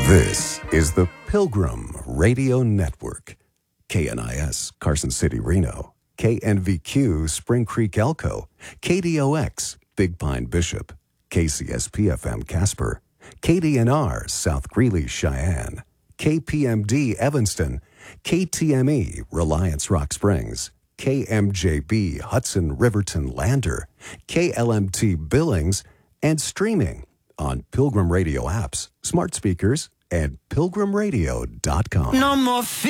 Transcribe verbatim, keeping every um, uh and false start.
This is the Pilgrim Radio Network. K N I S, Carson City, Reno. K N V Q, Spring Creek, Elko. K D O X, Big Pine, Bishop. K C S P F M, Casper. K D N R, South Greeley, Cheyenne. K P M D, Evanston. K T M E, Reliance, Rock Springs. K M J B, Hudson, Riverton, Lander. K L M T, Billings. And streaming on Pilgrim Radio apps, smart speakers, and pilgrim radio dot com. No more